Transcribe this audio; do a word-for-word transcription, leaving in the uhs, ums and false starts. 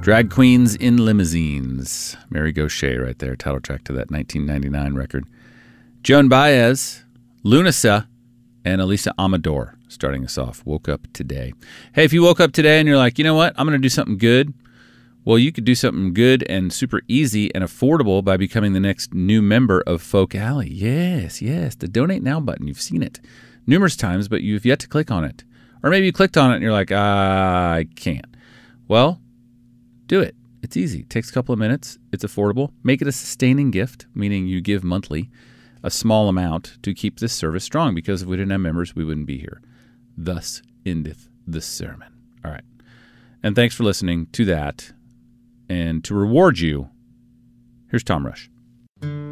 Drag Queens in Limousines. Mary Gauthier right there, title track to that nineteen ninety-nine record. Joan Baez, Lunasa, and Elisa Amador starting us off. Woke Up Today. Hey, if you woke up today and you're like, you know what, I'm going to do something good. Well, you could do something good and super easy and affordable by becoming the next new member of Folk Alley. Yes, yes, the Donate Now button. You've seen it numerous times, but you've yet to click on it. Or maybe you clicked on it and you're like, ah, I can't. Well, do it. It's easy. It takes a couple of minutes. It's affordable. Make it a sustaining gift, meaning you give monthly a small amount to keep this service strong, because if we didn't have members, we wouldn't be here. Thus endeth the sermon. All right. And thanks for listening to that. And to reward you, here's Tom Rush.